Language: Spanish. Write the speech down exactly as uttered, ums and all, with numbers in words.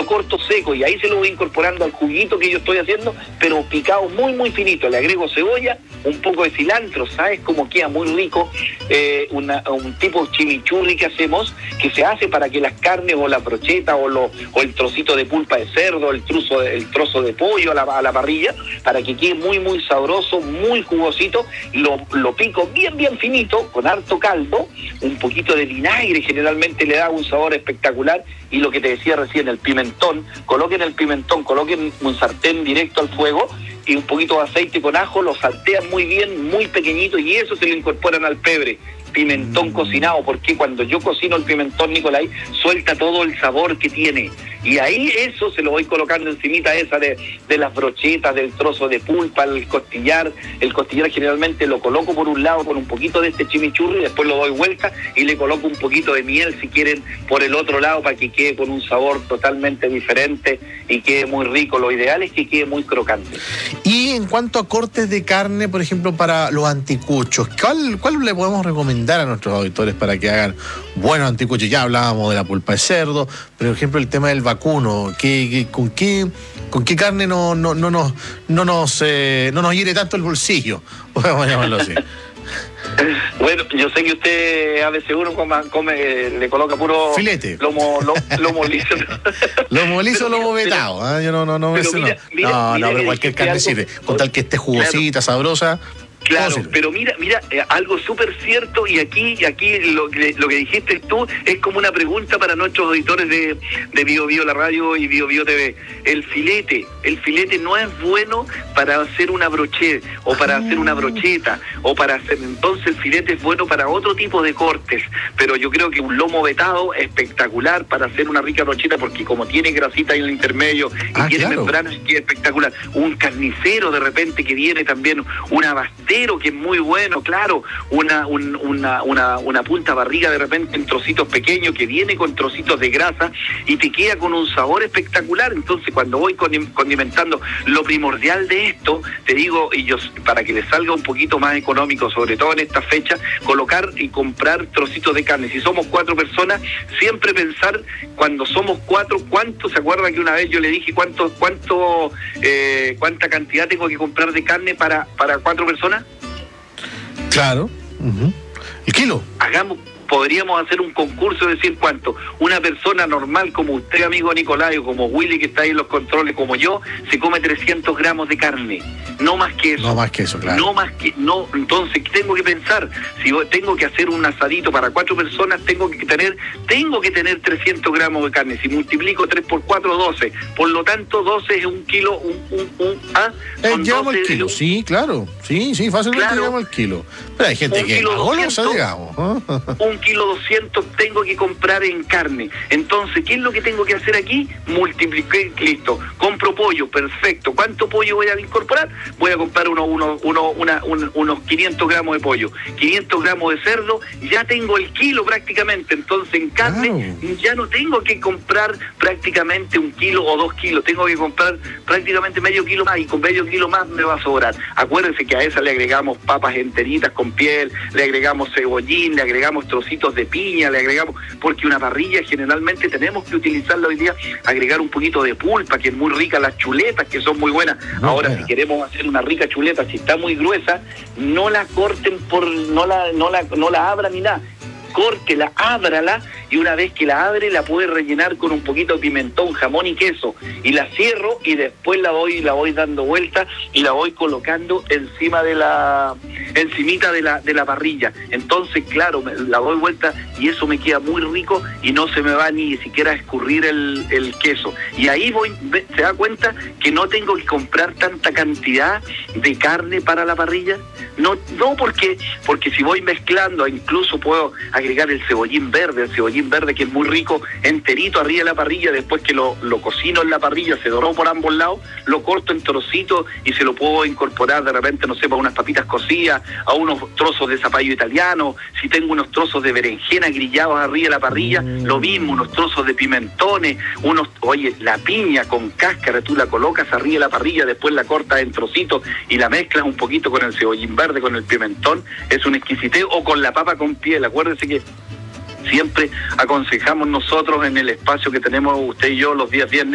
lo corto seco y ahí se lo voy incorporando al juguito que yo estoy haciendo, pero picado muy muy finito. Le agrego cebolla, un poco de cilantro, ¿sabes cómo queda? Muy rico. Eh, una, un tipo de chimichurri que hacemos, que se hace para que las carnes o la brocheta o, lo, o el trocito de pulpa de cerdo, el trozo, el trozo de pollo a la, a la parrilla, para que quede muy muy sabroso, muy jugosito. Lo, lo pico bien bien finito, con harto caldo, un poquito de vinagre generalmente le da un sabor espectacular, y lo que te decía recién, el pimentón, coloquen el pimentón, coloquen un sartén directo al fuego y un poquito de aceite con ajo, lo saltean muy bien, muy pequeñito, y eso se lo incorporan al pebre. Pimentón mm. cocinado, porque cuando yo cocino el pimentón, Nicolai, suelta todo el sabor que tiene, y ahí eso se lo voy colocando encimita esa de, de las brochetas, del trozo de pulpa, el costillar. El costillar generalmente lo coloco por un lado con un poquito de este chimichurri, después lo doy vuelta y le coloco un poquito de miel si quieren por el otro lado, para que quede con un sabor totalmente diferente y quede muy rico. Lo ideal es que quede muy crocante. Y en cuanto a cortes de carne, por ejemplo, para los anticuchos, ¿cuál, cuál le podemos recomendar a nuestros auditores para que hagan buenos anticuchos? Ya hablábamos de la pulpa de cerdo, pero por ejemplo el tema del vacuno, ¿qué, qué, con qué con qué carne no no no nos no nos eh, no nos hiere tanto el bolsillo? Podemos llamarlo así. Bueno, yo sé que usted a veces uno come, come le coloca puro filete, lomo, lo, lomo liso, lomo liso, lomo vetado. ¿eh? Yo no no no pero me mira, no, mira, no, mira, no, pero cualquier carne sirve, con tal que esté jugosita, claro, sabrosa. Claro, pero mira, mira, eh, algo súper cierto, y aquí, aquí lo que, lo que dijiste tú es como una pregunta para nuestros auditores de, de Bio Bio la radio y Bio Bio T V. El filete, el filete no es bueno para hacer una brocheta, o para hacer una brocheta, o para hacer, entonces el filete es bueno para otro tipo de cortes, pero yo creo que un lomo vetado es espectacular para hacer una rica brocheta, porque como tiene grasita en el intermedio y ah, tiene claro. membranas, es espectacular. Un carnicero de repente que viene también, una abastera, que es muy bueno, claro, una, un, una, una, una punta barriga de repente en trocitos pequeños que viene con trocitos de grasa y te queda con un sabor espectacular. Entonces cuando voy condimentando, lo primordial de esto, te digo, y yo para que le salga un poquito más económico, sobre todo en esta fecha, colocar y comprar trocitos de carne. Si somos cuatro personas, siempre pensar cuando somos cuatro, ¿cuánto? ¿Se acuerda que una vez yo le dije cuánto, cuánto, eh, cuánta cantidad tengo que comprar de carne para, para cuatro personas? Claro. Uh-huh. ¿El kilo? Hagamos, podríamos hacer un concurso, decir cuánto. Una persona normal como usted, amigo Nicolai, o como Willy que está ahí en los controles, como yo, se come trescientos gramos de carne. No más que eso. No más que eso, claro. No más que, no, entonces tengo que pensar, si tengo que hacer un asadito para cuatro personas, tengo que tener, tengo que tener trescientos gramos de carne. Si multiplico tres por cuatro, doce. Por lo tanto, doce es un kilo, un, un, un, ¿ah? Eh, llegamos al kilo, sí, claro. Sí, sí, fácilmente claro. Llegamos al kilo. Pero hay gente un que es golosa, digamos. Un kilo doscientos tengo que comprar en carne. Entonces, ¿qué es lo que tengo que hacer aquí? Multipliqué, listo. Compro pollo, perfecto. ¿Cuánto pollo voy a incorporar? Voy a comprar uno, uno, uno, una, un, unos quinientos gramos de pollo, quinientos gramos de cerdo, ya tengo el kilo prácticamente. Entonces en carne wow. ya no tengo que comprar prácticamente un kilo o dos kilos, tengo que comprar prácticamente medio kilo más, y con medio kilo más me va a sobrar. Acuérdense que a esa le agregamos papas enteritas con piel, le agregamos cebollín, le agregamos trocitos de piña, le agregamos, porque una parrilla generalmente tenemos que utilizarla hoy día, agregar un poquito de pulpa, que es muy rica, las chuletas que son muy buenas. No, ahora bueno. si queremos hacer una rica chuleta, si está muy gruesa, no la corten por, no la, no la, no la abran ni nada. Córtela, ábrala, y una vez que la abre la puede rellenar con un poquito de pimentón, jamón y queso, y la cierro y después la voy la voy dando vuelta y la voy colocando encima de la encimita de la de la parrilla. Entonces, claro, la doy vuelta y eso me queda muy rico y no se me va ni siquiera a escurrir el, el queso. Y ahí voy, se da cuenta que no tengo que comprar tanta cantidad de carne para la parrilla. No, no porque porque si voy mezclando, incluso puedo agregar el cebollín verde, el cebollín verde que es muy rico, enterito arriba de la parrilla, después que lo, lo cocino en la parrilla, se doró por ambos lados, lo corto en trocitos y se lo puedo incorporar de repente, no sé, para unas papitas cocidas, a unos trozos de zapallo italiano. Si tengo unos trozos de berenjena grillados arriba de la parrilla, mm. lo mismo, unos trozos de pimentones, unos, oye, la piña con cáscara, tú la colocas arriba de la parrilla, después la cortas en trocitos y la mezclas un poquito con el cebollín verde, con el pimentón, es un exquisiteo, o con la papa con piel. Acuérdense que siempre aconsejamos nosotros en el espacio que tenemos usted y yo los días viernes,